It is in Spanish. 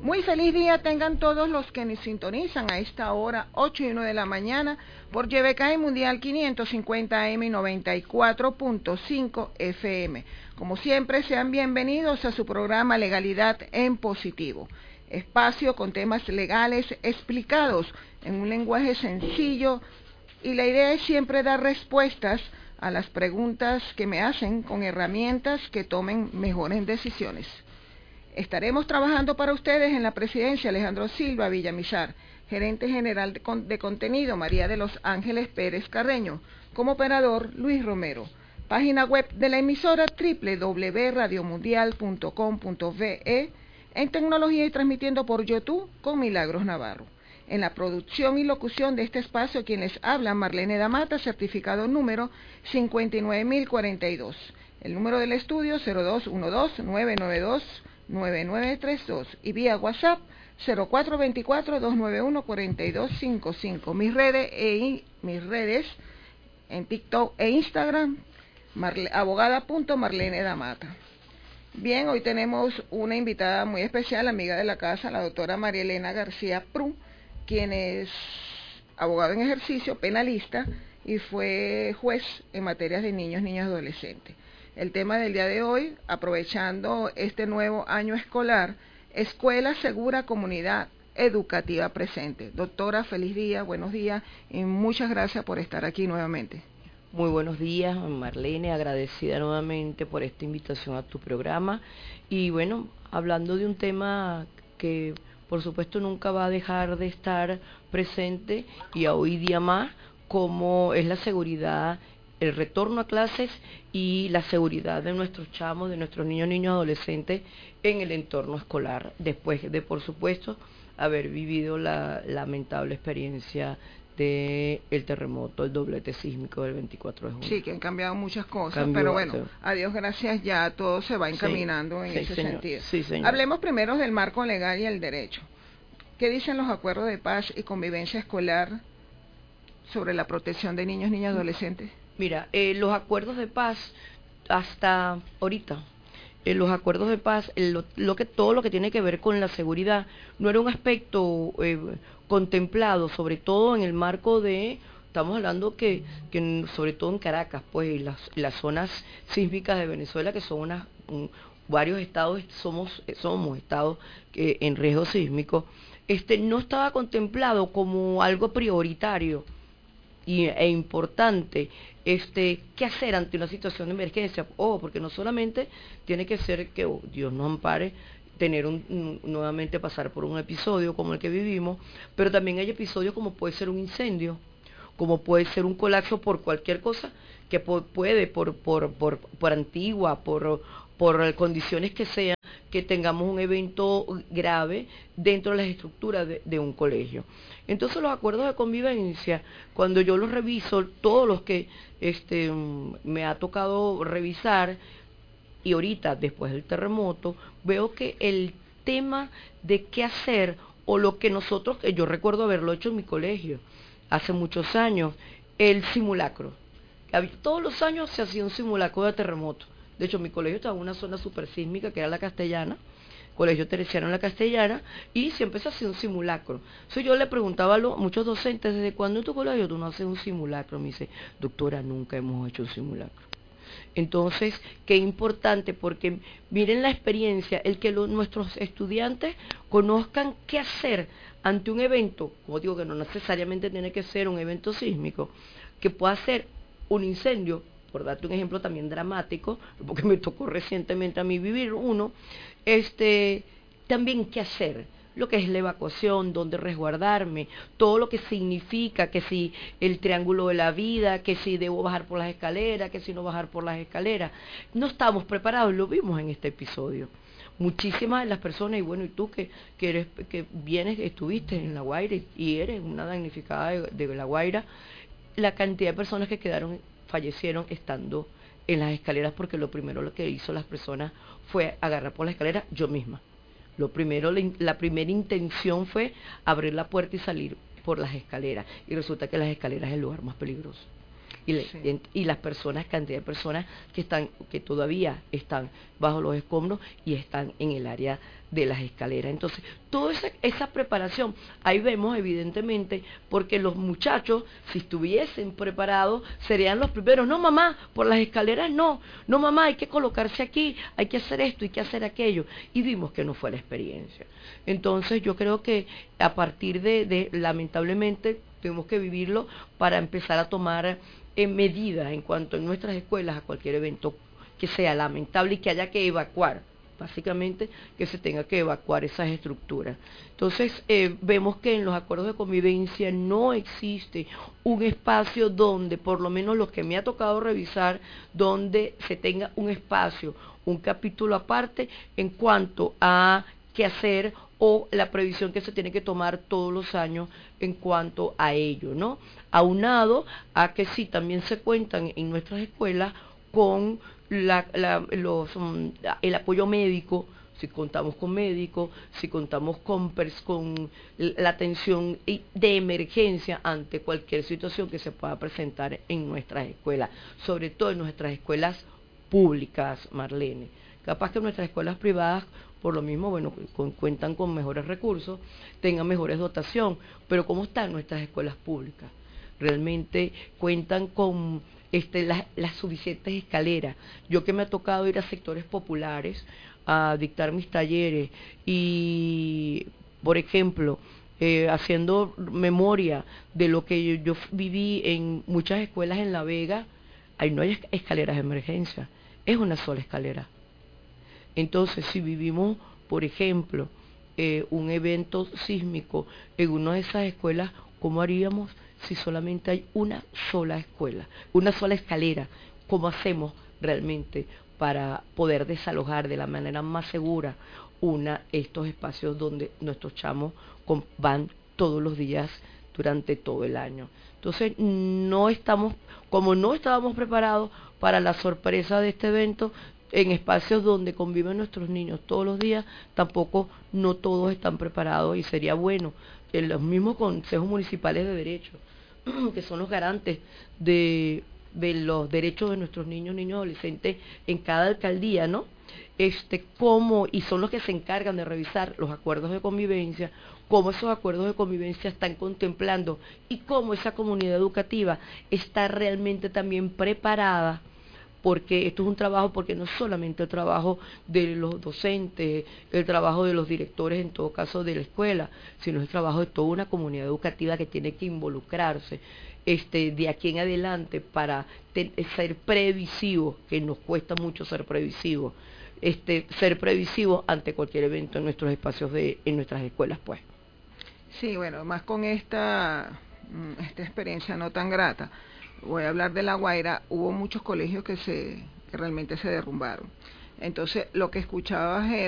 Muy feliz día tengan todos los que nos sintonizan a esta hora, 8:01 de la mañana, por YBK Mundial 550 AM y 94.5 FM. Como siempre, sean bienvenidos a su programa Legalidad en Positivo. Espacio con temas legales explicados en un lenguaje sencillo, y la idea es siempre dar respuestas a las preguntas que me hacen con herramientas que tomen mejores decisiones. Estaremos trabajando para ustedes en la presidencia Alejandro Silva Villamizar, gerente general de contenido María de los Ángeles Pérez Carreño, como operador Luis Romero. Página web de la emisora www.radiomundial.com.ve, en tecnología y transmitiendo por YouTube con Milagros Navarro. En la producción y locución de este espacio, quienes hablan, Marlene Damata, certificado número 59042. El número del estudio 0212-992-9932 y vía WhatsApp 0424-291-4255. Mis redes en TikTok e Instagram, abogada.Marlene Damata. Bien, hoy tenemos una invitada muy especial, amiga de la casa, la doctora María Elena García Prú, quien es abogado en ejercicio, penalista, y fue juez en materias de niños, niñas y adolescentes. El tema del día de hoy, aprovechando este nuevo año escolar, Escuela Segura, Comunidad Educativa Presente. Doctora, feliz día, buenos días y muchas gracias por estar aquí nuevamente. Muy buenos días, Marlene, agradecida nuevamente por esta invitación a tu programa. Y bueno, hablando de un tema que por supuesto nunca va a dejar de estar presente y a hoy día más, como es la seguridad, el retorno a clases y la seguridad de nuestros chamos, de nuestros niños, adolescentes en el entorno escolar, después de, por supuesto, haber vivido la lamentable experiencia del terremoto, el doblete sísmico del 24 de junio. Sí, que han cambiado muchas cosas, pero bueno, a Dios gracias, ya todo se va encaminando en ese sentido. Sí, señor. Hablemos primero del marco legal y el derecho. ¿Qué dicen los acuerdos de paz y convivencia escolar sobre la protección de niños, niñas y adolescentes? Mira, los acuerdos de paz hasta ahorita, los acuerdos de paz, todo lo que tiene que ver con la seguridad, no era un aspecto contemplado, sobre todo en el marco de, estamos hablando que sobre todo en Caracas, pues las zonas sísmicas de Venezuela, que son varios estados, somos estados en riesgo sísmico, no estaba contemplado como algo prioritario e importante, qué hacer ante una situación de emergencia. Porque no solamente tiene que ser que Dios nos ampare tener nuevamente pasar por un episodio como el que vivimos, pero también hay episodios como puede ser un incendio, como puede ser un colapso por cualquier cosa que puede, por antigua, por condiciones que sean, que tengamos un evento grave dentro de las estructuras de un colegio. Entonces los acuerdos de convivencia, cuando yo los reviso, todos los que me ha tocado revisar, y ahorita después del terremoto, veo que el tema de qué hacer, o lo que nosotros, que yo recuerdo haberlo hecho en mi colegio, hace muchos años, el simulacro. Todos los años se hacía un simulacro de terremoto. De hecho, mi colegio estaba en una zona super sísmica, que era la Castellana, Colegio Teresiano en la Castellana, y siempre se hacía un simulacro. Entonces yo le preguntaba a muchos docentes, ¿desde cuándo en tu colegio tú no haces un simulacro? Me dice, doctora, nunca hemos hecho un simulacro. Entonces, qué importante, porque miren la experiencia, el que nuestros estudiantes conozcan qué hacer ante un evento, como digo, que no necesariamente tiene que ser un evento sísmico, que pueda ser un incendio, por darte un ejemplo también dramático, porque me tocó recientemente a mí vivir uno, también qué hacer, lo que es la evacuación, dónde resguardarme, todo lo que significa, que si el triángulo de la vida, que si debo bajar por las escaleras, que si no bajar por las escaleras. No estamos preparados, lo vimos en este episodio. Muchísimas de las personas, y bueno, y tú que vienes, estuviste en La Guaira y eres una damnificada de La Guaira, la cantidad de personas que fallecieron estando en las escaleras, porque lo primero que hizo las personas fue agarrar por la escalera, yo misma. Lo primero, la primera intención fue abrir la puerta y salir por las escaleras, y resulta que las escaleras es el lugar más peligroso. y las personas, cantidad de personas que todavía están bajo los escombros y están en el área de las escaleras. Entonces, toda esa preparación, ahí vemos evidentemente, porque los muchachos, si estuviesen preparados, serían los primeros. No, mamá, por las escaleras no. No, mamá, hay que colocarse aquí, hay que hacer esto, hay que hacer aquello. Y vimos que no fue la experiencia. Entonces, yo creo que a partir lamentablemente, tenemos que vivirlo para empezar a tomar medidas en cuanto en nuestras escuelas a cualquier evento que sea lamentable y que haya que evacuar. Básicamente que se tenga que evacuar esas estructuras. Entonces vemos que en los acuerdos de convivencia no existe un espacio donde, por lo menos lo que me ha tocado revisar, donde se tenga un espacio, un capítulo aparte en cuanto a qué hacer o la previsión que se tiene que tomar todos los años en cuanto a ello, ¿no? Aunado a que sí, también se cuentan en nuestras escuelas con el apoyo médico, si contamos con médicos, si contamos con la atención de emergencia ante cualquier situación que se pueda presentar en nuestras escuelas, sobre todo en nuestras escuelas públicas, Marlene. Capaz que nuestras escuelas privadas, por lo mismo, bueno, cuentan con mejores recursos, tengan mejores dotación, pero ¿cómo están nuestras escuelas públicas? Realmente cuentan con las suficientes escaleras. Yo que me ha tocado ir a sectores populares a dictar mis talleres y, por ejemplo, haciendo memoria de lo que yo viví en muchas escuelas en La Vega, ahí no hay escaleras de emergencia, es una sola escalera. Entonces, si vivimos, por ejemplo, un evento sísmico en una de esas escuelas, ¿cómo haríamos si solamente hay una sola escuela, una sola escalera? ¿Cómo hacemos realmente para poder desalojar de la manera más segura estos espacios donde nuestros chamos van todos los días durante todo el año? Entonces, como no estábamos preparados para la sorpresa de este evento, en espacios donde conviven nuestros niños todos los días, tampoco no todos están preparados, y sería bueno que los mismos consejos municipales de derechos, que son los garantes de los derechos de nuestros niños y adolescentes en cada alcaldía, ¿no? Y son los que se encargan de revisar los acuerdos de convivencia, cómo esos acuerdos de convivencia están contemplando y cómo esa comunidad educativa está realmente también preparada, porque esto es un trabajo, porque no es solamente el trabajo de los docentes, el trabajo de los directores, en todo caso de la escuela, sino el trabajo de toda una comunidad educativa que tiene que involucrarse de aquí en adelante para ser previsivos, que nos cuesta mucho ser previsivos, ser previsivos ante cualquier evento en nuestros espacios, en nuestras escuelas, pues. Sí, bueno, más con esta experiencia no tan grata. Voy a hablar de La Guaira. Hubo muchos colegios que realmente se derrumbaron. Entonces, lo que escuchabas era